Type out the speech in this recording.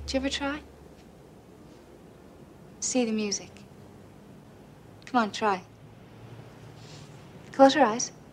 Did you ever try? See the music. Come on, try. Close your eyes.